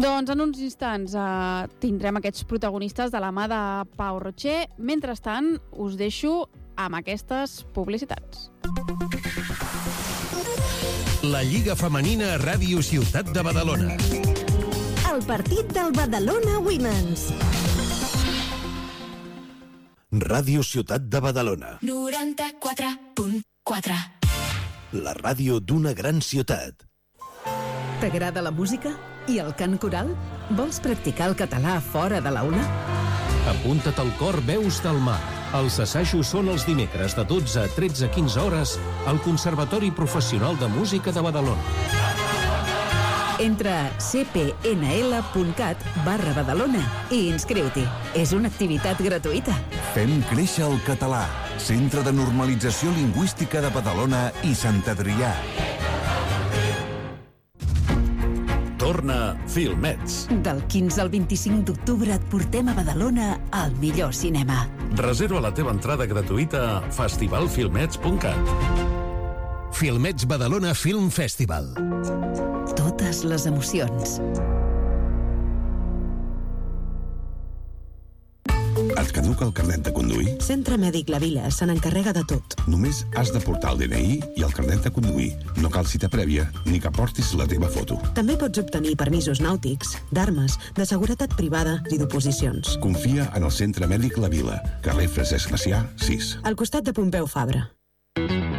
Doncs en uns instants tindrem aquests protagonistes de la mà de Pau Rocher. Mentrestant, us deixo amb aquestes publicitats. La Lliga Femenina a Ràdio Ciutat de Badalona. El partit del Badalona Women's. Ràdio Ciutat de Badalona. 94.4. La ràdio d'una gran ciutat. T'agrada la música? I el cant coral? Vols practicar el català fora de l'aula? Apunta't al cor Veus del Mar. Els assajos són els dimecres de 12 a 13:15 hores al Conservatori Professional de Música de Badalona. Entra a cpnl.cat/Badalona i inscriu-t'hi. És una activitat gratuïta. Fem créixer el català. Centre de Normalització Lingüística de Badalona i Sant Adrià. Torna Filmets. Del 15 al 25 d'octubre et portem a Badalona al millor cinema. Reserva la teva entrada gratuïta a festivalfilmets.cat. Filmets Badalona Film Festival. Totes les emocions. Et caduca el carnet de conduir? Centre Mèdic La Vila se n'encarrega de tot. Només has de portar el DNI i el carnet de conduir. No cal cita prèvia ni que portis la teva foto. També pots obtenir permisos nàutics, d'armes, de seguretat privada i d'oposicions. Confia en el Centre Mèdic La Vila, carrer Francesc Macià, 6. Al costat de Pompeu Fabra.